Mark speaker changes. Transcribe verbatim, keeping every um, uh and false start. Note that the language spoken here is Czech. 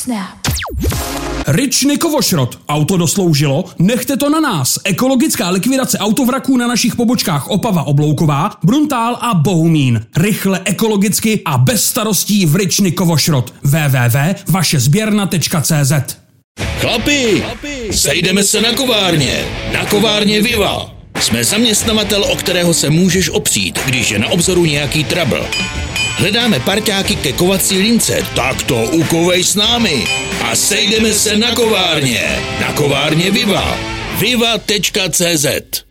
Speaker 1: Snap.
Speaker 2: Ryčny Kovošrot. Auto dosloužilo? Nechte to na nás. Ekologická likvidace autovraků na našich pobočkách Opava Oblouková, Bruntál a Bohumín. Rychle, ekologicky a bez starostí v Ryčny Kovošrot. w w w tečka vaše sběrna tečka c z.
Speaker 3: Chlapi, sejdeme se na kovárně. Na kovárně Viva. Jsme zaměstnavatel, o kterého se můžeš opřít, když je na obzoru nějaký trouble. Hledáme parťáky ke kovací lince, tak to ukovej s námi. A sejdeme se na kovárně. Na kovárně Viva. viva tečka c z.